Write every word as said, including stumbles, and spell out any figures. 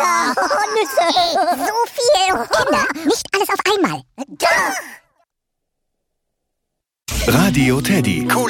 lecker. Oh, Nüsse. So viel. Kinder, nicht alles auf einmal. Radio Teddy. Coole